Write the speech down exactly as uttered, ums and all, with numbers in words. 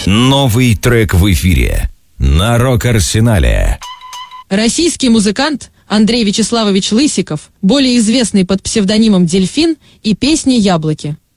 Новый трек в эфире на Рок-Арсенале. Российский музыкант Андрей Вячеславович Лысиков, более известный под псевдонимом «Дельфин», и песни «Яблоки».